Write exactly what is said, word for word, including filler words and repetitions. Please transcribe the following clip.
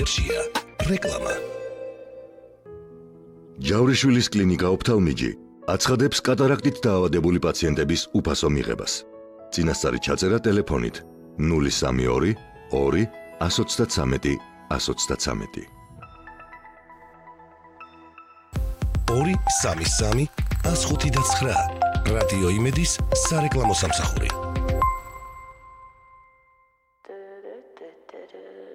ერშია რეკლამა. ჯავრიშვილის კლინიკა ოფთალმიჯი აცხადებს კატარაქტით დაავადებული პაციენტების უფასო მიღებას. წინასწარი ჩაწერა ტელეფონით ნული სამი ორი ორი ათს ოცდათრამეტი ათს ოცდათრამეტი. ორი სამი სამი ათს ხუთი და ცხრა რადიო იმედის სარეკლამო სამსახური.